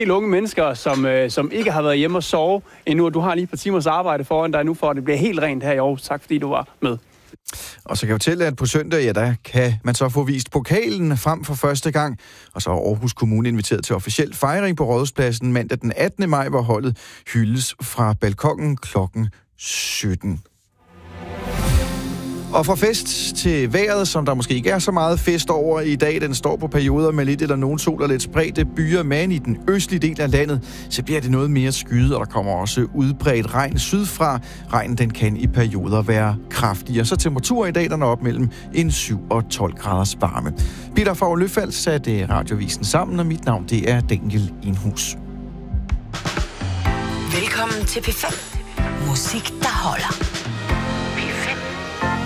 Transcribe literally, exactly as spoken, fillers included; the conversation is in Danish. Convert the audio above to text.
helt unge mennesker, som, øh, som ikke har været hjemme og sove endnu, og du har lige et par timers arbejde foran dig nu, for at det bliver helt rent her i Aarhus. Tak fordi du var med. Og så kan jeg fortælle, at på søndag, ja, der kan man så få vist pokalen frem for første gang. Og så er Aarhus Kommune inviteret til officiel fejring på Rådhuspladsen mandag den attende maj, hvor holdet hyldes fra balkongen klokken sytten. Og fra fest til vejret, som der måske ikke er så meget fest over i dag, den står på perioder med lidt eller nogen sol og lidt spredte byer, men i den østlige del af landet, så bliver det noget mere skyet, og der kommer også udbredt regn sydfra. Regnen den kan i perioder være kraftigere, så temperaturer i dag der når op mellem en syv og tolv graders varme. Peter Favre Løfald satte Radiovisen sammen, og mit navn det er Daniel Enhus. Velkommen til P fem. Musik, der holder.